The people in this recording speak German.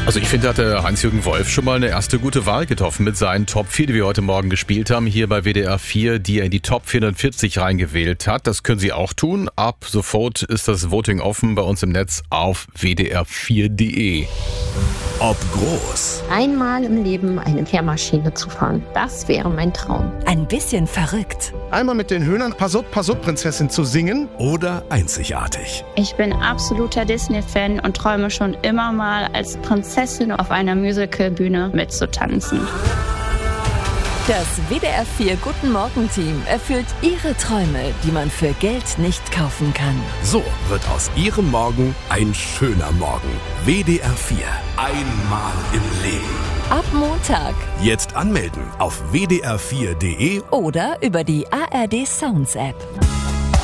Also ich finde, da hat der Hans-Jürgen Wolf schon mal eine erste gute Wahl getroffen mit seinen Top 4, die wir heute Morgen gespielt haben, hier bei WDR 4, die er in die Top 440 reingewählt hat. Das können Sie auch tun. Ab sofort ist das Voting offen bei uns im Netz auf wdr4.de. Ob groß Einmal im Leben eine Kehrmaschine zu fahren, das wäre mein Traum. Ein bisschen verrückt Einmal mit den Hühnern Pass up, Prinzessin zu singen. oder einzigartig. Ich bin absoluter Disney-Fan und träume schon immer mal als Prinzessin auf einer Musicalbühne mitzutanzen. Das WDR 4 Guten Morgen Team erfüllt Ihre Träume, die man für Geld nicht kaufen kann. So wird aus Ihrem Morgen ein schöner Morgen. WDR 4. Einmal im Leben. Ab Montag Jetzt anmelden auf wdr4.de. oder über die ARD Sounds App.